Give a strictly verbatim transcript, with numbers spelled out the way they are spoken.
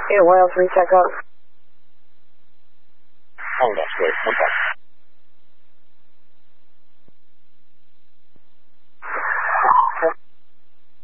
Eight Wales, recheck up. Oh, that's great. Okay.